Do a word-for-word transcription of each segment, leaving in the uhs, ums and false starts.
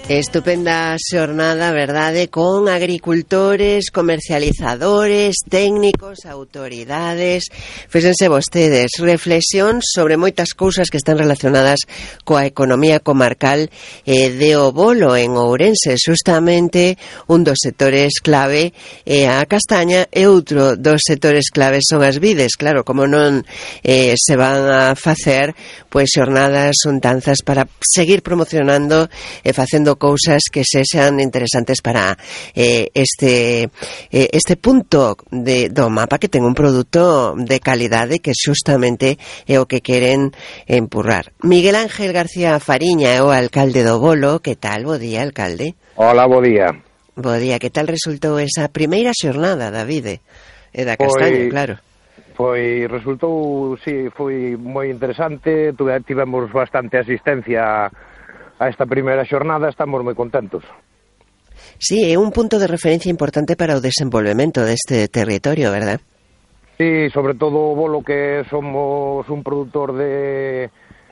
Estupenda xornada, verdade, con agricultores, comercializadores, técnicos, autoridades. Fíxense vostedes, reflexión sobre moitas cousas que están relacionadas coa economía comarcal eh, de O Bolo en Ourense. Justamente un dos sectores clave é a castaña e outro dos sectores claves son as vides. Claro, como non eh, se van a facer pois xornadas, untanzas para seguir promocionando e facendo cousas que sexan interesantes para eh, este eh, este punto de, do mapa, que ten un produto de calidade que xustamente é o que queren empurrar. Miguel Ángel García Fariña é o alcalde do Bolo. Que tal? Bo día, alcalde. Hola, bo día. Bo día. Que tal resultou esa primeira xornada da vide e da castaña, Foi... claro? Pois resultou, sí, foi moi interesante, tivemos bastante asistencia a esta primeira xornada, estamos moi contentos. Sí, é un punto de referencia importante para o desenvolvemento deste territorio, verdad? Sí, sobre todo o Bolo, que somos un produtor de,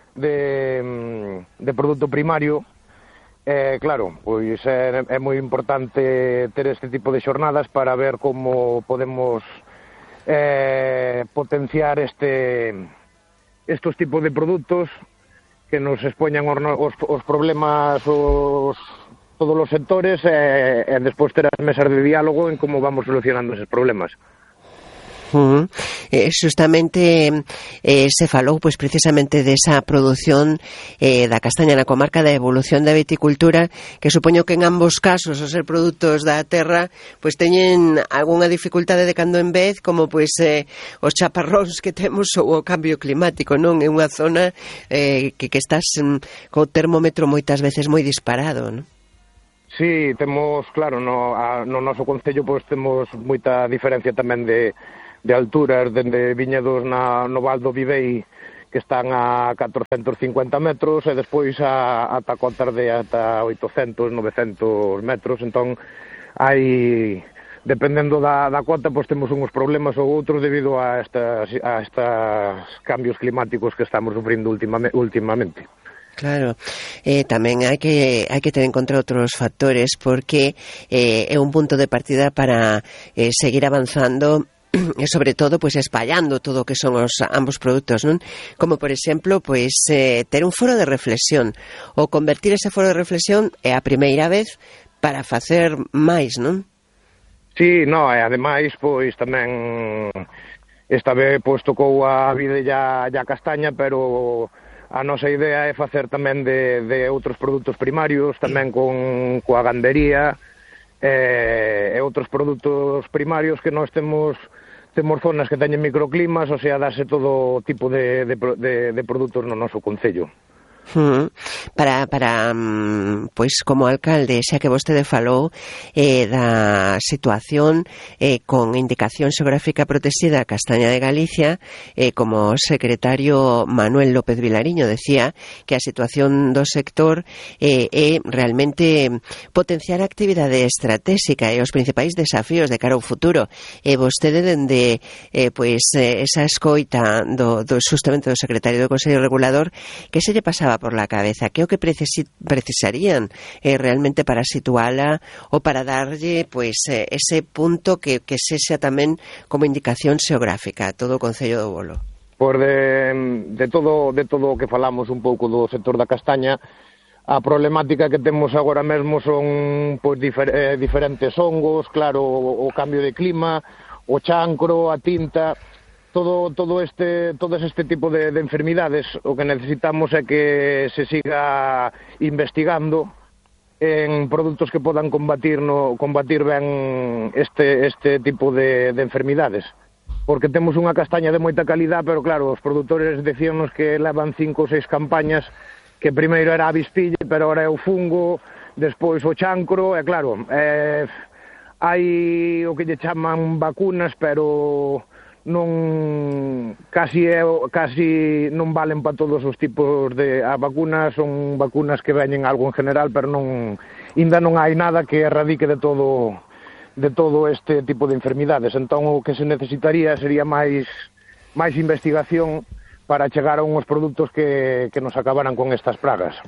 de, de produto primario. Eh, claro, pois é, é moi importante ter este tipo de xornadas para ver como podemos eh, potenciar este estes tipos de produtos que nos expoñan os, os, os problemas os, todos os sectores e, e despois ter as mesas de diálogo en como vamos solucionando eses problemas. Uh-huh. Eh, justamente eh, se falou pois precisamente desa produción eh, da castaña na comarca, da evolución da viticultura, que supoño que en ambos casos os ser produtos da terra pois teñen algunha dificultade de cando en vez, como pois eh, os chaparróns que temos ou o cambio climático, non? É unha zona eh, que, que estás mm, co termómetro moitas veces moi disparado, non? Sí, temos, claro, no, a, no noso concello pois temos moita diferencia tamén de de alturas, dende viñedos na, no Val do Vivei, que están a catrocentos cincuenta metros, e despois a, ata cotas de ata oitocentos, novecentos metros. Entón, hai, dependendo da, da cota, pois temos uns problemas ou outros debido a estas, a estos cambios climáticos que estamos sufrindo ultimamente. ultimamente. Claro, eh, tamén hai que hai que ter en conta outros factores, porque eh, é un punto de partida para eh, seguir avanzando e sobre todo pois espallando todo o que son os ambos produtos, non? Como por exemplo, pois eh, ter un foro de reflexión, ou convertir ese foro de reflexión é a primeira vez para facer máis, non? Sí, no, e ademais pois tamén esta vez pois tocou a vide ya, ya castaña, pero a nosa idea é facer tamén de, de outros produtos primarios, tamén con coa gandería e, e outros produtos primarios que nós temos temos zonas que teñen microclimas, o sea, dase todo tipo de, de, de, de produtos no noso concello. Uh-huh. Para, para pois como alcalde, xa que vostede falou eh, da situación eh, con indicación xeográfica protexida Castaña de Galicia, eh, como o secretario Manuel López Vilariño decía que a situación do sector eh, é realmente potenciar a actividade estratégica e os principais desafíos de cara ao futuro. E vostede dende eh, pois eh, esa escoita do, do justamente do secretario do Consello Regulador, que se lle pasaba por la cabeza, que é o que precis, precisarían eh, realmente para situala ou para darlle pois eh, ese punto que, que sexa tamén como indicación xeográfica a todo o Concello do Bolo? Pois de, de todo de todo o que falamos un pouco do sector da castaña, a problemática que temos agora mesmo son pois difer, eh, diferentes hongos, claro, o, o cambio de clima, o chancro, a tinta. Todo, todo este, todos este tipo de, de enfermidades, o que necesitamos é que se siga investigando en produtos que podan combatir, no, combatir ben este, este tipo de, de enfermidades. Porque temos unha castaña de moita calidad, pero claro, os produtores decíanos que levan cinco ou seis campañas, que primeiro era a avistille, pero agora é o fungo, despois o chancro, e claro, eh, hai o que lle chaman vacunas, pero non casi é, casi non valen para todos os tipos de a vacunas, son vacunas que veñen algo en general, pero non ainda non hai nada que erradique de todo de todo este tipo de enfermidades. Entón o que se necesitaría sería máis máis investigación para chegar a unhos produtos que, que nos acabaran con estas pragas.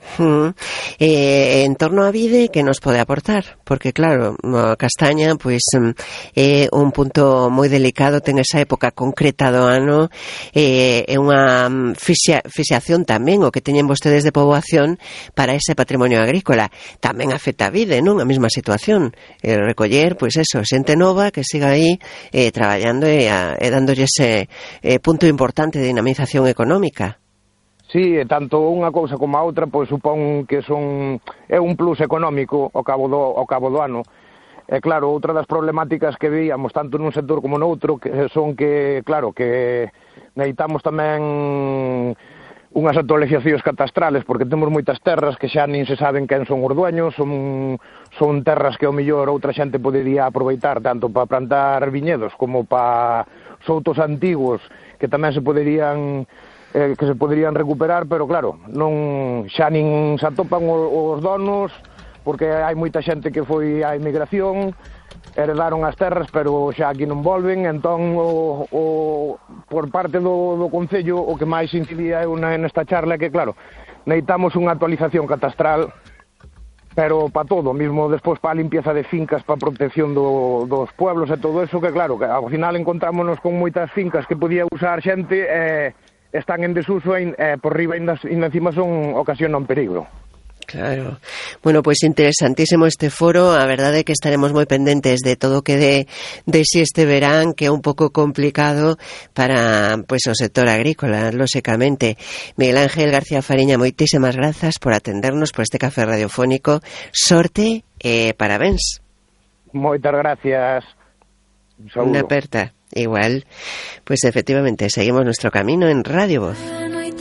Mm. Eh, en torno a vide, que nos pode aportar? Porque claro, a castaña pois é un punto moi delicado, ten esa época concreta do ano, é eh, unha fixia, fixiación tamén o que teñen vostedes de poboación para ese patrimonio agrícola. Tamén afecta a vide, non? A mesma situación, eh, recoller, pois eso, xente nova que siga aí eh, traballando e, a, e dándolle ese eh, punto importante de dinamización económica. Sí, tanto unha cousa como a outra, pois supón que son é un plus económico ao cabo do ao cabo do ano. E claro, outra das problemáticas que veíamos tanto nun sector como noutro que son que, claro, que necesitamos tamén unhas actualizacións catastrales, porque temos moitas terras que xa nin se saben quen son os dueños, son son terras que ao mellor outra xente podería aproveitar tanto para plantar viñedos como para soutos antigos que tamén se poderían eh, que se poderían recuperar, pero claro, non xa nin se atopan os, os donos, porque hai moita xente que foi á emigración, heredaron as terras, pero xa aquí non volven, entón o, o, por parte do, do Concello o que máis incidía eu nesta charla é que, claro, necesitamos unha actualización catastral, pero para todo, mismo despois para a limpieza de fincas, para a protección do, dos pueblos e todo eso, que claro, que ao final encontrámonos con moitas fincas que podía usar xente e eh, están en desuso e eh, por riba ainda, ainda encima son ocasionan peligro. Claro. Bueno, pois interesantísimo este foro. A verdade é que estaremos moi pendentes de todo o que de, de si este verán, que é un pouco complicado para pois o sector agrícola, lóxicamente. Miguel Ángel García Fariña, moitísimas grazas por atendernos por este café radiofónico. Sorte e parabéns. Moitas gracias. Un Unha aperta. Igual, pues efectivamente, seguimos nuestro camino en Radio Voz.